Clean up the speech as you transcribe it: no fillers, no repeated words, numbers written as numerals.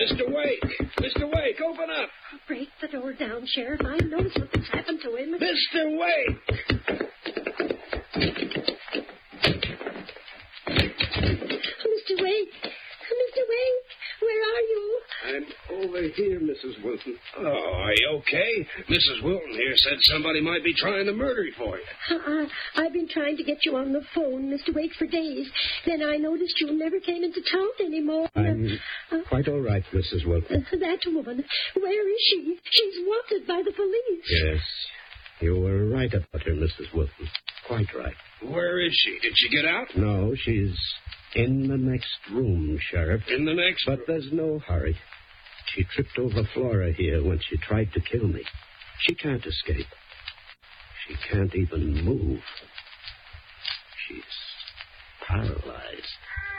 Mr. Wake! Mr. Wake, open up! Break the door down, Sheriff. I know something's happened to him. Mr. Wake! Mr. Wake! Mr. Wake! Where are you? I'm over here, Mrs. Wilson. Oh, are you okay? Mrs. Wilton here said somebody might be trying to murder you for you. I've been trying to get you on the phone, Mr. Wake, for days. Then I noticed you never came into town anymore. I'm quite all right, Mrs. Wilton. That woman, where is she? She's wanted by the police. Yes, you were right about her, Mrs. Wilton. Quite right. Where is she? Did she get out? No, she's in the next room, Sheriff. In the next But there's no hurry. She tripped over Flora here when she tried to kill me. She can't escape. She can't even move. She's paralyzed.